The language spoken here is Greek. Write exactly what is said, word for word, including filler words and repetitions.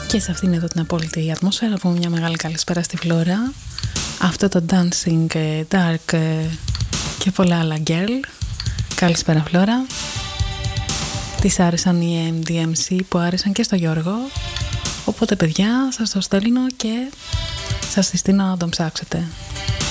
Και σε αυτήν εδώ την απόλυτη ατμόσφαιρα από μια μεγάλη καλησπέρα στη Φλόρα. Αυτό το Dancing Dark και πολλά άλλα girl. Καλησπέρα Φλόρα. Της άρεσαν οι εμ ντι εμ σι που άρεσαν και στο Γιώργο. Οπότε παιδιά σας το στέλνω και σας συστήνω να τον ψάξετε.